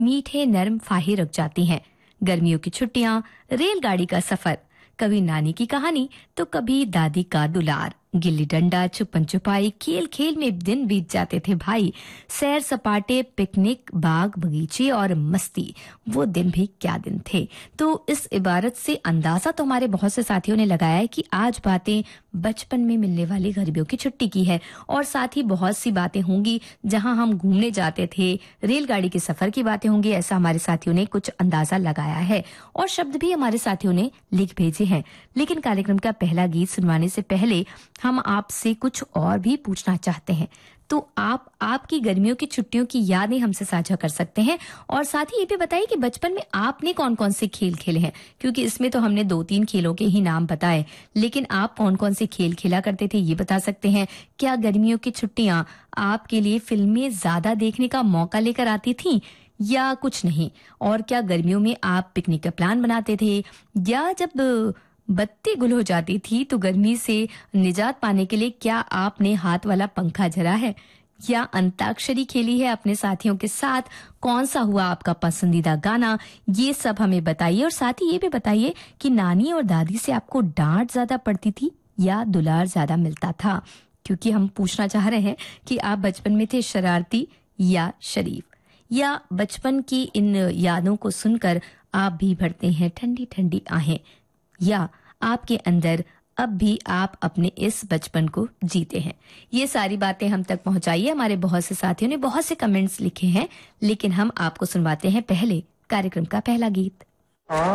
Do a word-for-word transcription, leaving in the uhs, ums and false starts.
मीठे नरम फाहे रख जाती हैं। गर्मियों की छुट्टियां, रेलगाड़ी का सफर, कभी नानी की कहानी तो कभी दादी का दुलार, गिल्ली डंडा, छुपन छुपाई, खेल खेल में दिन बीत जाते थे भाई। सैर सपाटे, पिकनिक, बाग बगीचे और मस्ती, वो दिन भी क्या दिन थे। तो इस इबारत से अंदाजा तो हमारे बहुत से साथियों ने लगाया है कि आज बातें बचपन में मिलने वाली गर्मियों की छुट्टी की है, और साथ ही बहुत सी बातें होंगी जहां हम घूमने जाते थे, रेलगाड़ी के सफर की बातें होंगी, ऐसा हमारे साथियों ने कुछ अंदाजा लगाया है। और शब्द भी हमारे साथियों ने लिख भेजे हैं। लेकिन कार्यक्रम का पहला गीत सुनवाने से पहले हम आपसे कुछ और भी पूछना चाहते हैं। तो आप आपकी गर्मियों की छुट्टियों की यादें हमसे साझा कर सकते हैं, और साथ ही ये भी बताइए कि बचपन में आपने कौन कौन से खेल खेले हैं, क्योंकि इसमें तो हमने दो तीन खेलों के ही नाम बताए, लेकिन आप कौन कौन से खेल खेला करते थे ये बता सकते हैं। क्या गर्मियों की छुट्टियां आपके लिए फिल्में ज्यादा देखने का मौका लेकर आती थीं या कुछ नहीं? और क्या गर्मियों में आप पिकनिक का प्लान बनाते थे, या जब बत्ती गुल हो जाती थी तो गर्मी से निजात पाने के लिए क्या आपने हाथ वाला पंखा जला है, या अंताक्षरी खेली है अपने साथियों के साथ? कौन सा हुआ आपका पसंदीदा गाना, ये सब हमें बताइए। और साथ ही ये भी बताइए कि नानी और दादी से आपको डांट ज्यादा पड़ती थी या दुलार ज्यादा मिलता था, क्योंकि हम पूछना चाह रहे हैं कि आप बचपन में थे शरारती या शरीफ, या बचपन की इन यादों को सुनकर आप भी भरते हैं ठंडी ठंडी आहें, या आपके अंदर अब भी आप अपने इस बचपन को जीते हैं। ये सारी बातें हम तक पहुंचाइए। हमारे बहुत से साथियों ने बहुत से कमेंट्स लिखे हैं, लेकिन हम आपको सुनवाते हैं पहले कार्यक्रम का पहला गीत।